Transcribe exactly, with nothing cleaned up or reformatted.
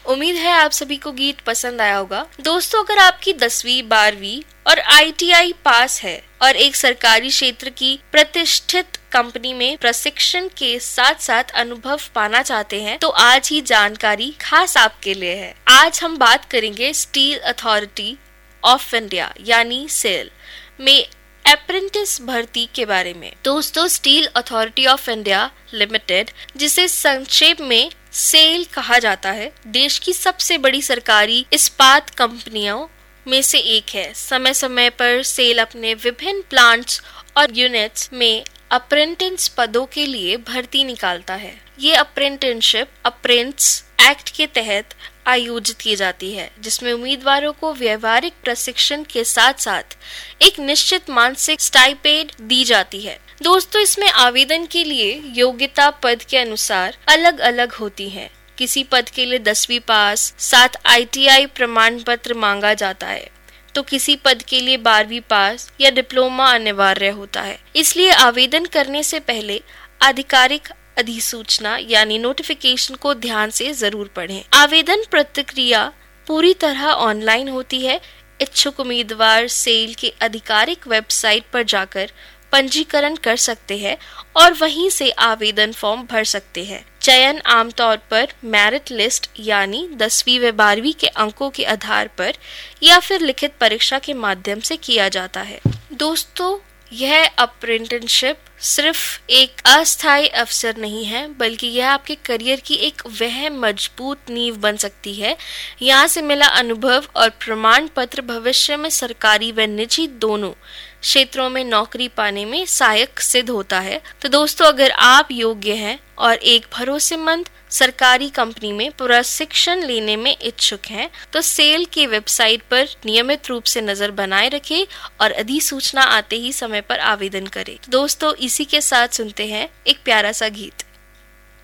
उम्मीद है आप सभी को गीत पसंद आया होगा। दोस्तों, अगर आपकी दसवीं बारहवीं और आई टी आई पास है और एक सरकारी क्षेत्र की प्रतिष्ठित कंपनी में प्रशिक्षण के साथ साथ अनुभव पाना चाहते हैं तो आज ही जानकारी खास आपके लिए है। आज हम बात करेंगे स्टील अथॉरिटी ऑफ इंडिया यानी सेल में अप्रेंटिस भर्ती के बारे में। दोस्तों, steel authority of India limited, जिसे संक्षेप में सेल कहा जाता है, देश की सबसे बड़ी सरकारी इस्पात कंपनियों में से एक है। समय समय पर सेल अपने विभिन्न प्लांट्स और यूनिट्स में अप्रेंटिस पदों के लिए भर्ती निकालता है। ये अप्रेंटिसशिप अप्रेंटिस एक्ट के तहत आयोजित की जाती है, जिसमें उम्मीदवारों को व्यवहारिक प्रशिक्षण के साथ साथ एक निश्चित मानसिक स्टाइपेंड दी जाती है। दोस्तों, इसमें आवेदन के लिए योग्यता पद के अनुसार अलग अलग होती है। किसी पद के लिए दसवीं पास साथ आई टी आई प्रमाण पत्र मांगा जाता है, तो किसी पद के लिए बारहवीं पास या डिप्लोमा अनिवार्य होता है। इसलिए आवेदन करने से पहले आधिकारिक अधिसूचना यानी नोटिफिकेशन को ध्यान से जरूर पढ़ें। आवेदन प्रक्रिया पूरी तरह ऑनलाइन होती है। इच्छुक उम्मीदवार सेल के आधिकारिक वेबसाइट पर जाकर पंजीकरण कर सकते हैं और वहीं से आवेदन फॉर्म भर सकते हैं। चयन आमतौर पर मेरिट लिस्ट यानी दसवीं व बारहवीं के अंकों के आधार पर या फिर लिखित परीक्षा के माध्यम से किया जाता है। दोस्तों, यह अप्रेंटिसशिप सिर्फ एक अस्थायी अवसर नहीं है, बल्कि यह आपके करियर की एक वह मजबूत नींव बन सकती है। यहाँ से मिला अनुभव और प्रमाण पत्र भविष्य में सरकारी व निजी दोनों क्षेत्रों में नौकरी पाने में सहायक सिद्ध होता है। तो दोस्तों, अगर आप योग्य हैं और एक भरोसेमंद सरकारी कंपनी में प्रशिक्षण लेने में इच्छुक हैं, तो सेल की वेबसाइट पर नियमित रूप से नजर बनाए रखें और अधिसूचना आते ही समय पर आवेदन करें। दोस्तों, इसी के साथ सुनते हैं एक प्यारा सा गीत।